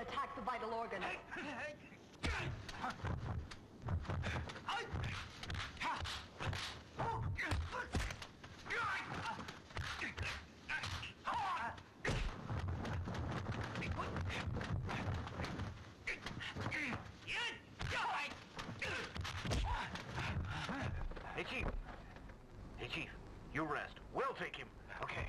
attack the vital organ. Hey, Chief. Hey, Chief. You rest. We'll take him. Okay.